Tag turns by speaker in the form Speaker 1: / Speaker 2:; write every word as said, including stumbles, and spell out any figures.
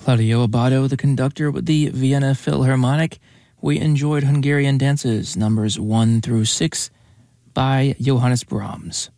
Speaker 1: Claudio Abbado, the conductor with the Vienna Philharmonic. We enjoyed Hungarian Dances, numbers one through six, by Johannes Brahms.